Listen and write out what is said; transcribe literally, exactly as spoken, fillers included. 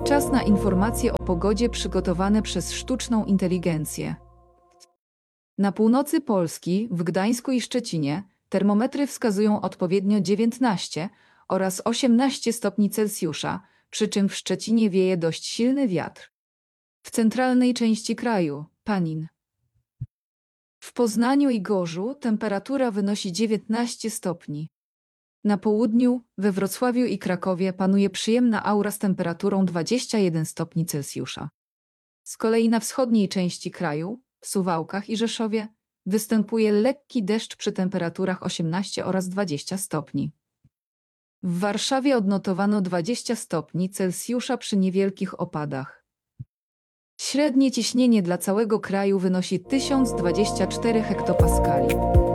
Czas na informacje o pogodzie przygotowane przez sztuczną inteligencję. Na północy Polski, w Gdańsku i Szczecinie, termometry wskazują odpowiednio dziewiętnaście oraz osiemnaście stopni Celsjusza, przy czym w Szczecinie wieje dość silny wiatr. W centralnej części kraju, Panin. W Poznaniu i Gorzu temperatura wynosi dziewiętnaście stopni. Na południu, we Wrocławiu i Krakowie panuje przyjemna aura z temperaturą dwadzieścia jeden stopni Celsjusza. Z kolei na wschodniej części kraju, w Suwałkach i Rzeszowie, występuje lekki deszcz przy temperaturach osiemnaście oraz dwadzieścia stopni. W Warszawie odnotowano dwadzieścia stopni Celsjusza przy niewielkich opadach. Średnie ciśnienie dla całego kraju wynosi tysiąc dwadzieścia cztery hektopaskali.